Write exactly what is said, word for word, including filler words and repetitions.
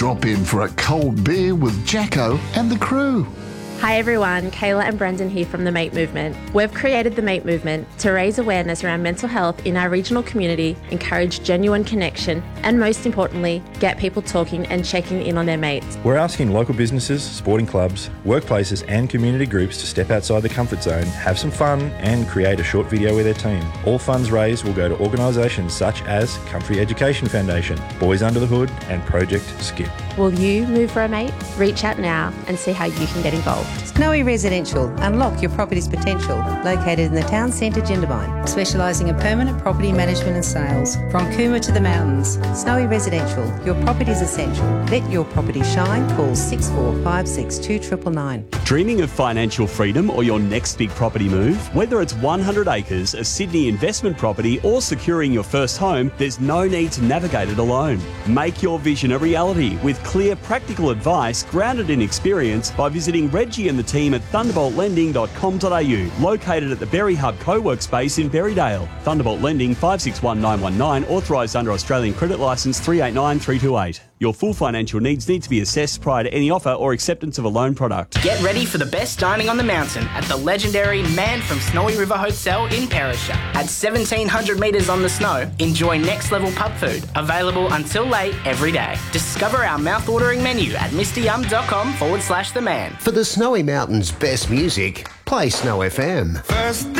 Drop in for a cold beer with Jacko and the crew. Hi everyone, Kayla and Brendan here from the MATE Movement. We've created the MATE Movement to raise awareness around mental health in our regional community, encourage genuine connection, and most importantly, get people talking and checking in on their mates. We're asking local businesses, sporting clubs, workplaces and community groups to step outside the comfort zone, have some fun and create a short video with their team. All funds raised will go to organisations such as Country Education Foundation, Boys Under the Hood and Project Skip. Will you move for a mate? Reach out now and see how you can get involved. Snowy Residential. Unlock your property's potential. Located in the town centre, Jindabyne. Specialising in permanent property management and sales. From Cooma to the mountains. Snowy Residential. Your property's essential. Let your property shine. Call six four five six two nine nine nine. Dreaming of financial freedom or your next big property move? Whether it's one hundred acres, a Sydney investment property or securing your first home, there's no need to navigate it alone. Make your vision a reality with clear, practical advice grounded in experience by visiting Reggie and the team at thunderbolt lending dot com dot a u, located at the Berry Hub co-work space in Berrydale. Thunderbolt Lending five six one nine one nine, authorised under Australian Credit Licence three eight nine three two eight. Your full financial needs need to be assessed prior to any offer or acceptance of a loan product. Get ready for the best dining on the mountain at the legendary Man from Snowy River Hotel in Perisher. At seventeen hundred metres on the snow, enjoy next level pub food, available until late every day. Discover our mouth-watering menu at mryum.com forward slash the man. For the Snowy Mountains' best music, play Snow F M. First